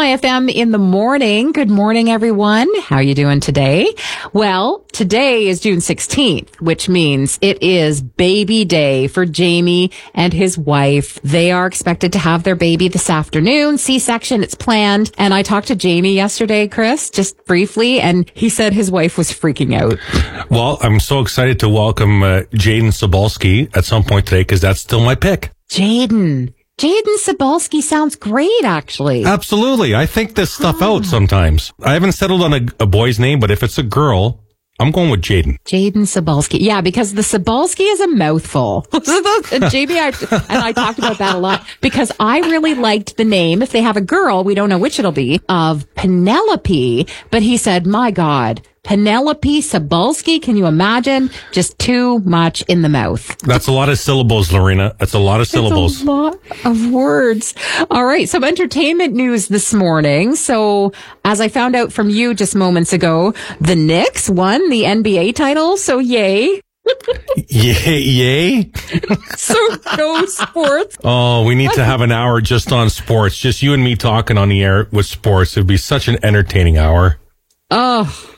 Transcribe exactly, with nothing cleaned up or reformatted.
My F M in the morning. Good morning, everyone. How are you doing today? Well, today is June sixteenth, which means it is baby day for Jamie and his wife. They are expected to have their baby this afternoon. C-section, it's planned. And I talked to Jamie yesterday, Chris, just briefly, and he said his wife was freaking out. Well, I'm so excited to welcome uh, Jaden Sobalski at some point today because that's still my pick. Jaden. Jaden Sobalski sounds great, actually. Absolutely. I think this stuff out sometimes. I haven't settled on a, a boy's name, but if it's a girl, I'm going with Jaden. Jaden Sobalski. Yeah, because the Sobalski is a mouthful. And Jamie I, and I talked about that a lot because I really liked the name. If they have a girl, we don't know which it'll be, of Penelope. But he said, my God, Penelope Sobalski, can you imagine? Just too much in the mouth. That's a lot of syllables, Lorena. That's a lot of syllables. It's a lot of words. All right. Some entertainment news this morning. So as I found out from you just moments ago, the Knicks won the N B A title. So yay. Yay, yay. So go sports. Oh, we need to have an hour just on sports. Just you and me talking on the air with sports. It would be such an entertaining hour. Oh.